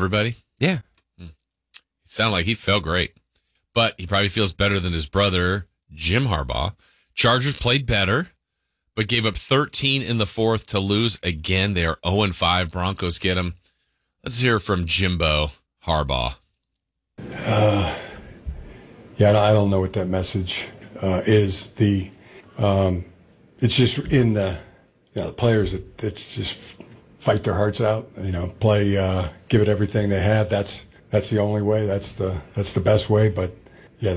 everybody? Yeah. It sounded like he felt great. But he probably feels better than his brother, Jim Harbaugh. Chargers played better, but gave up 13 in the fourth to lose again. They are 0-5. Broncos get them. Let's hear from Jimbo Harbaugh. I don't know what that message is. It's just in the players that just fight their hearts out. Play, give it everything they have. That's the only way. That's the best way. But yeah,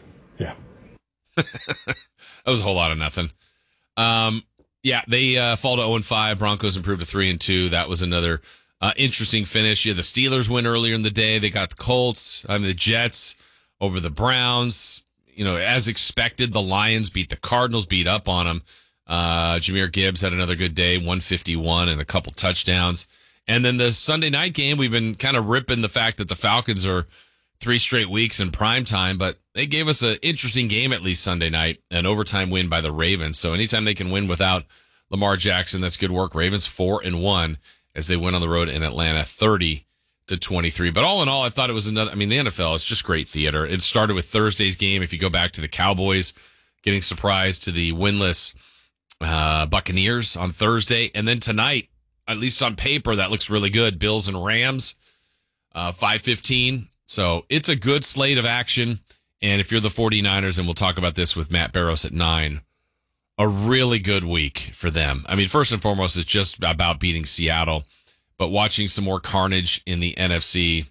That was a whole lot of nothing. They fall to 0-5. Broncos improved to 3-2. That was another interesting finish. Yeah, the Steelers win earlier in the day. They got the Colts. The Jets over the Browns. As expected, the Lions beat the Cardinals, beat up on them. Jahmyr Gibbs had another good day, 151 and a couple touchdowns. And then the Sunday night game, we've been kind of ripping the fact that the Falcons are 3 straight weeks in prime time, but they gave us an interesting game at least Sunday night, an overtime win by the Ravens. So anytime they can win without Lamar Jackson, that's good work. Ravens 4-1 as they went on the road in Atlanta 30-23. But all in all, I thought it was the NFL, it's just great theater. It started with Thursday's game. If you go back to the Cowboys getting surprised to the winless Buccaneers on Thursday. And then tonight, at least on paper, that looks really good. Bills and Rams, 5:15. So it's a good slate of action. And if you're the 49ers, and we'll talk about this with Matt Barrows at 9, a really good week for them. First and foremost, it's just about beating Seattle, but watching some more carnage in the NFC.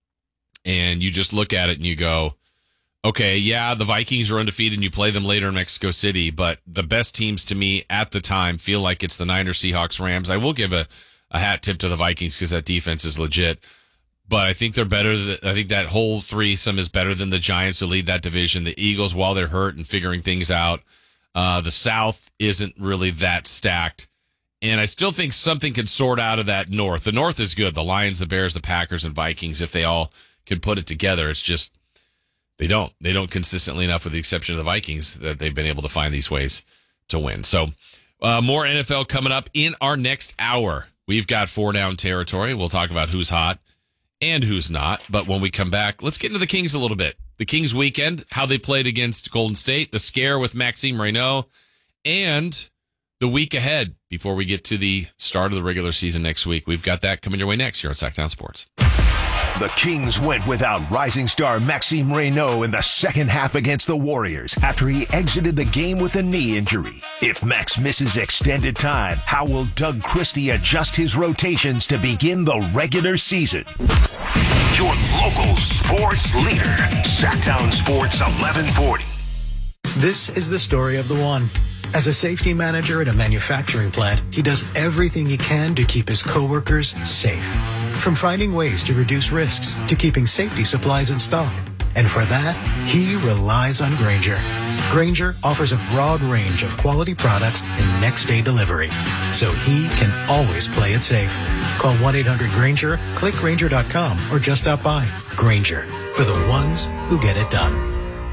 And you just look at it and you go, okay, yeah, the Vikings are undefeated and you play them later in Mexico City, but the best teams to me at the time feel like it's the Niners, Seahawks, Rams. I will give a hat tip to the Vikings because that defense is legit. But I think they're better. I think that whole threesome is better than the Giants who lead that division. The Eagles, while they're hurt and figuring things out, the South isn't really that stacked. And I still think something can sort out of that North. The North is good. The Lions, the Bears, the Packers, and Vikings, if they all can put it together. It's just they don't. They don't consistently enough, with the exception of the Vikings, that they've been able to find these ways to win. So more NFL coming up in our next hour. We've got 4 Down territory. We'll talk about who's hot and who's not. But when we come back, let's get into the Kings a little bit. The Kings weekend, how they played against Golden State, the scare with Maxime Reynaud, and the week ahead before we get to the start of the regular season next week. We've got that coming your way next here on Sacktown Sports. The Kings went without rising star Maxime Reynaud in the second half against the Warriors after he exited the game with a knee injury. If Max misses extended time, how will Doug Christie adjust his rotations to begin the regular season? Your local sports leader, Sacktown Sports 1140. This is the story of the one. As a safety manager at a manufacturing plant, he does everything he can to keep his coworkers safe. From finding ways to reduce risks to keeping safety supplies in stock. And for that, he relies on Grainger. Grainger offers a broad range of quality products and next-day delivery, so he can always play it safe. Call 1-800-GRAINGER, click Grainger.com, or just stop by. Grainger, for the ones who get it done.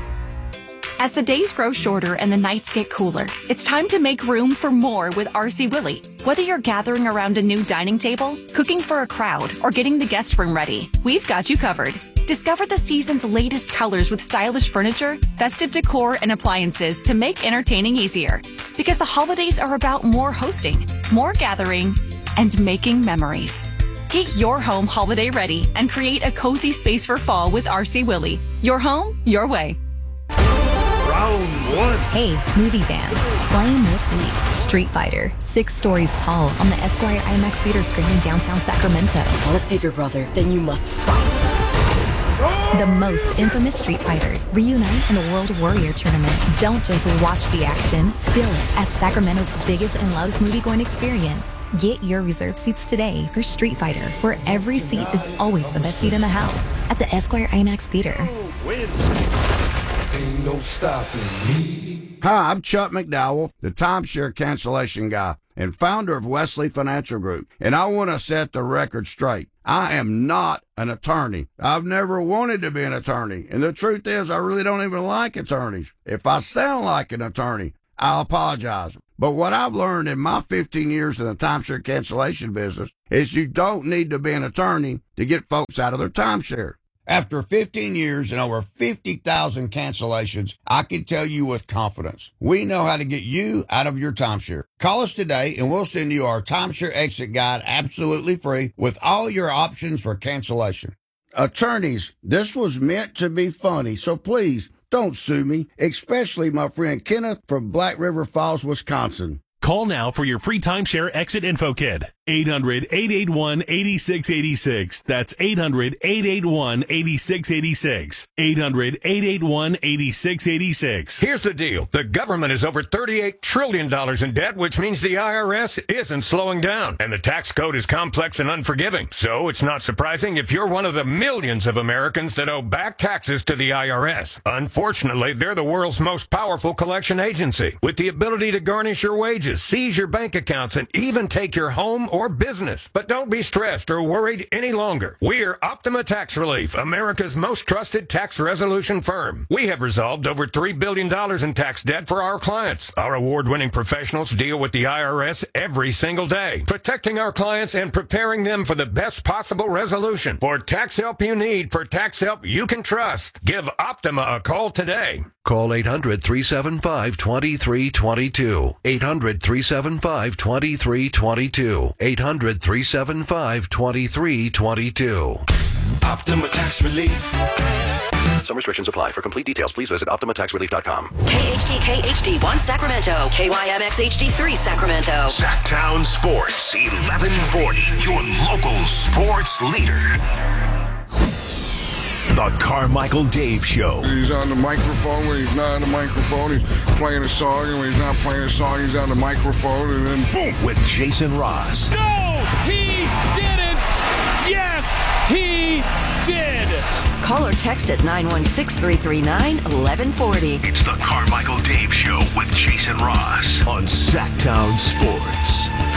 As the days grow shorter and the nights get cooler, it's time to make room for more with RC Willey. Whether you're gathering around a new dining table, cooking for a crowd, or getting the guest room ready, we've got you covered. Discover the season's latest colors with stylish furniture, festive decor, and appliances to make entertaining easier. Because the holidays are about more hosting, more gathering, and making memories. Get your home holiday ready and create a cozy space for fall with RC Willey. Your home, your way. Round 1. Hey, movie fans. Playing this week, Street Fighter, 6 stories tall on the Esquire IMAX Theater screen in downtown Sacramento. Want to save your brother? Then you must fight. The most infamous Street Fighters reunite in the World Warrior Tournament. Don't just watch the action, feel it at Sacramento's biggest and loudest movie-going experience. Get your reserved seats today for Street Fighter, where every seat is always the best seat in the house at the Esquire IMAX Theater. Ain't no stopping me. Hi, I'm Chuck McDowell, the timeshare cancellation guy and founder of Wesley Financial Group, and I want to set the record straight. I am not an attorney. I've never wanted to be an attorney, and the truth is I really don't even like attorneys. If I sound like an attorney, I'll apologize. But what I've learned in my 15 years in the timeshare cancellation business is you don't need to be an attorney to get folks out of their timeshare. After 15 years and over 50,000 cancellations, I can tell you with confidence, we know how to get you out of your timeshare. Call us today and we'll send you our timeshare exit guide absolutely free with all your options for cancellation. Attorneys, this was meant to be funny, so please don't sue me, especially my friend Kenneth from Black River Falls, Wisconsin. Call now for your free timeshare exit info kit. 800-881-8686. That's 800-881-8686. 800-881-8686. Here's the deal. The government is over $38 trillion in debt, which means the IRS isn't slowing down. And the tax code is complex and unforgiving. So it's not surprising if you're one of the millions of Americans that owe back taxes to the IRS. Unfortunately, they're the world's most powerful collection agency, with the ability to garnish your wages, seize your bank accounts, and even take your home or business. But don't be stressed or worried any longer. We're Optima Tax Relief, America's most trusted tax resolution firm. We have resolved over $3 billion in tax debt for our clients. Our award-winning professionals deal with the IRS every single day, protecting our clients and preparing them for the best possible resolution. For tax help you need, for tax help you can trust, give Optima a call today. Call 800-375-2322. 800-375-2322. 800-375-2322. Optima Tax Relief. Some restrictions apply. For complete details, please visit OptimaTaxRelief.com. KHTK HD1 Sacramento. KYMX HD3 Sacramento. Sacktown Sports 1140. Your local sports leader. The Carmichael Dave Show. He's on the microphone when he's not on the microphone. He's playing a song, and when he's not playing a song, he's on the microphone, and then boom. With Jason Ross. No, he didn't. Yes, he did. Call or text at 916-339-1140. It's the Carmichael Dave Show with Jason Ross on Sacktown Sports.